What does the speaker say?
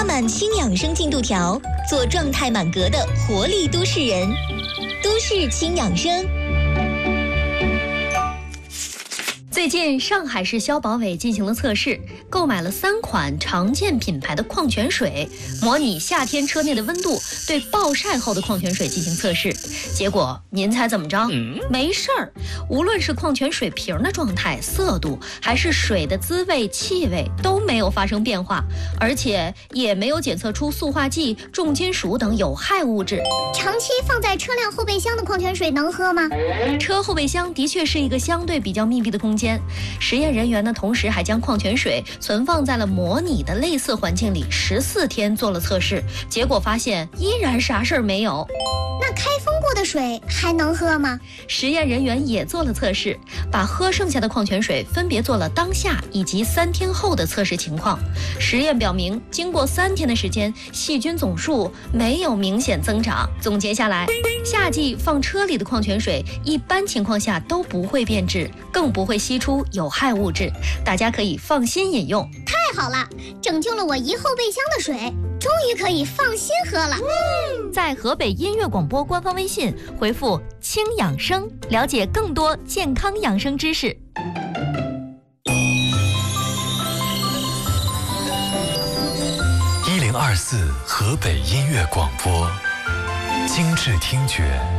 拉满轻养生进度条，做状态满格的活力都市人。都市轻养生。 最近，上海市消保委进行了测试，购买了3款常见品牌的矿泉水，模拟夏天车内的温度，对暴晒后的矿泉水进行测试。结果，您猜怎么着？没事儿，无论是矿泉水瓶的状态、色度，还是水的滋味、气味，都没有发生变化，而且也没有检测出塑化剂、重金属等有害物质。 长期放在车辆后备箱的矿泉水能喝吗？ 车后备箱的确是一个相对比较密闭的空间。实验人员呢，同时还将矿泉水存放在了模拟的类似环境里14天做了测试，结果发现依然啥事儿没有。 那开封过的水还能喝吗？ 实验人员也做了测试，把喝剩下的矿泉水分别做了当下以及3天后的测试情况。实验表明，经过3天的时间，细菌总数没有明显增长。总结下来，夏季放车里的矿泉水一般情况下都不会变质，更不会析出有害物质，大家可以放心饮用。 太好了，拯救了我一后备箱的水，终于可以放心喝了。 在河北音乐广播官方微信回复“轻养生”，了解更多健康养生知识。 1024河北音乐广播，精致听觉，